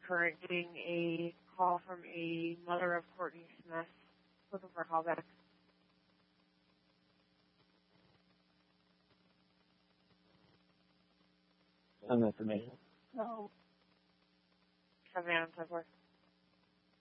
current getting a call from a mother of Courtney Smith looking for a call back. Some information. No. 7 a.m. so forth.